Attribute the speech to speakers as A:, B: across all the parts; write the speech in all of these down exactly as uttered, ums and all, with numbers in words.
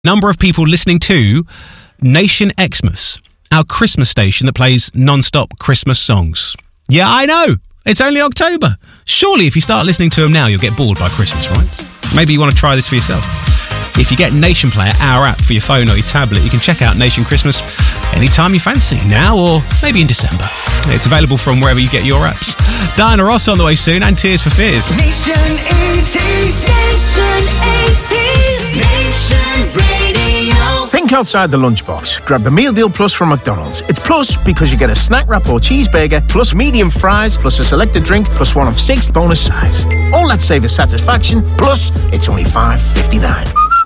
A: Number of people listening to Nation Xmas, our Christmas station that plays non-stop Christmas songs. Yeah, I know. It's only October. Surely if you start listening to them now, you'll get bored by Christmas, right? Maybe you want to try this for yourself. If you get Nation Player, our app for your phone or your tablet, you can check out Nation Christmas anytime you fancy, now or maybe in December. It's available from wherever you get your apps. Diana Ross on the way soon, and Tears for Fears.
B: Nation eighties. Nation eighties. Nation Radio.
C: Think outside the lunchbox. Grab the Meal Deal Plus from McDonald's. It's plus because you get a snack wrap or cheeseburger, plus medium fries, plus a selected drink, plus one of six bonus sides. All that savor satisfaction, plus it's only five fifty-nine.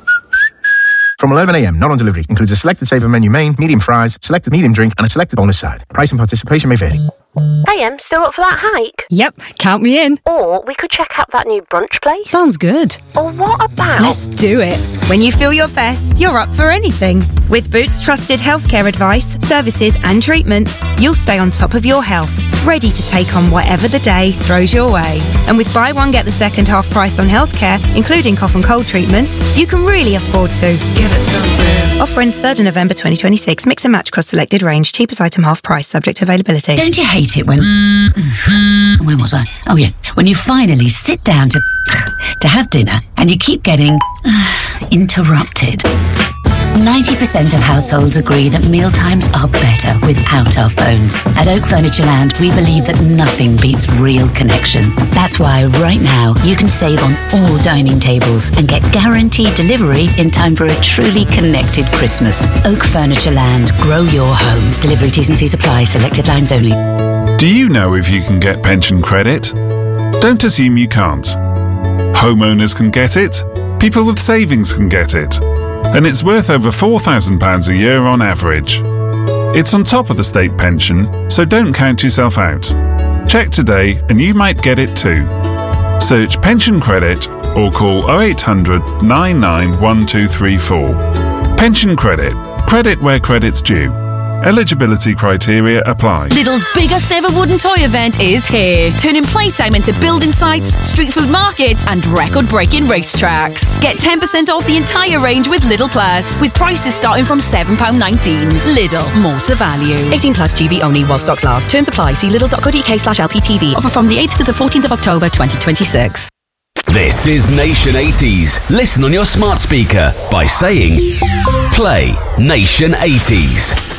C: From eleven a.m, not on delivery. Includes a selected saver menu main, medium fries, selected medium drink, and a selected bonus side. Price and participation may vary.
D: Hey, Em, still up for that hike?
E: Yep, count me in.
D: Or we could check out that new brunch place.
E: Sounds good.
D: Or what about...
E: Let's do it.
F: When you feel your best, you're up for anything. With Boots trusted healthcare advice, services and treatments, you'll stay on top of your health, ready to take on whatever the day throws your way. And with buy one, get the second half price on healthcare, including cough and cold treatments, you can really afford to.
B: Give it some Boots.
F: Offer ends third of November twenty twenty-six. Mix and match across selected range. Cheapest item half price, subject to availability.
G: Don't you hate it when... Where was I? Oh, yeah. When you finally sit down to... to have dinner and you keep getting... interrupted. ninety percent of households agree that mealtimes are better without our phones. At Oak Furniture Land, we believe that nothing beats real connection. That's why right now you can save on all dining tables and get guaranteed delivery in time for a truly connected Christmas. Oak Furniture Land. Grow your home. Delivery T's and C's apply. Selected lines only.
H: Do you know if you can get pension credit? Don't assume you can't. Homeowners can get it. People with savings can get it. And it's worth over four thousand pounds a year on average. It's on top of the state pension, so don't count yourself out. Check today and you might get it too. Search pension credit or call oh eight hundred, nine nine one two three four. Pension credit. Credit where credit's due. Eligibility criteria apply.
I: Lidl's biggest ever wooden toy event is here, turning playtime into building sites, street food markets and record-breaking racetracks. Get ten percent off the entire range with Lidl Plus, with prices starting from seven pounds nineteen. Lidl, more to value. eighteen plus G B only while stocks last. Terms apply. See lidl.co.uk slash LPTV. Offer from the eighth to the fourteenth of October twenty twenty-six.
J: This is Nation eighties. Listen on your smart speaker by saying, play Nation eighties.